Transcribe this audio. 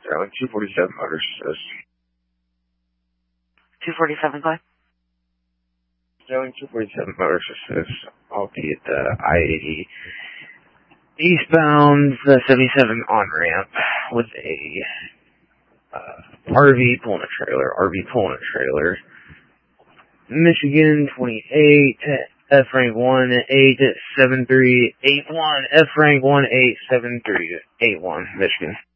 Sterling, 247 Motors Assist. 247, go ahead. Sterling, 247 Motors Assist. I'll be at the I-80 eastbound, the 77 on-ramp with a RV pulling a trailer. Michigan 28, F rank 187381, F rank 187381, Michigan.